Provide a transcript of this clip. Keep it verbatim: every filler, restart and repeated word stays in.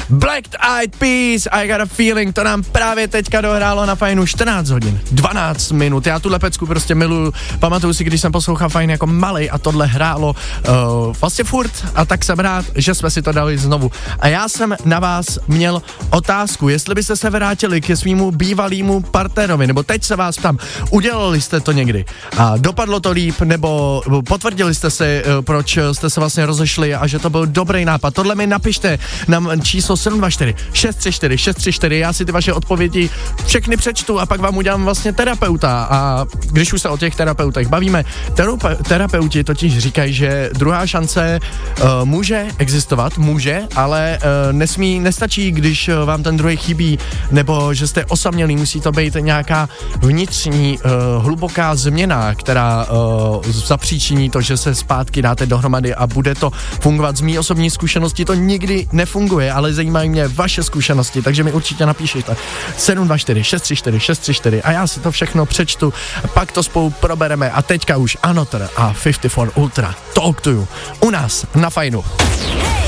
Black Eyed Peas, I Got a Feeling, to nám právě teďka dohrálo na Fajnu čtrnáct hodin, dvanáct minut. Já tuhle pecku prostě miluju, pamatuju si, když jsem poslouchal Fajn jako malej a tohle hrálo uh, vlastně furt a tak jsem rád, že jsme si to dali znovu. A já jsem na vás měl otázku, jestli byste se vrátili ke svýmu bývalýmu partnerovi, nebo teď se vás ptám, udělali jste to někdy a dopadlo to líp, nebo potvrdili jste si, proč jste se vlastně rozešli a že to byl dobrý nápad. Tohle mi napište na číslo sedm dva čtyři šest tři čtyři šest tři čtyři, já si ty vaše odpovědi všechny přečtu a pak vám udělám vlastně terapeuta. A když už se o těch terapeutech bavíme, terape- terapeuti totiž říkají, že druhá šance uh, může existovat, může, ale uh, nesmí, nestačí, když uh, vám ten druhý chybí, nebo že jste osamělý, musí to být nějaká vnitřní uh, hluboká změna, která uh, zapříčiní to, že se zpátky dáte dohromady a bude to fungovat. Z mý osobní zkušenosti to nikdy nefunguje, ale zajímají mě vaše zkušenosti, takže mi určitě napíšete sedm dva čtyři šest tři čtyři šest tři čtyři a já si to všechno přečtu, pak to spolu probereme a teďka už Another a fifty four Ultra Talk to You u nás na Fajnu. Hey!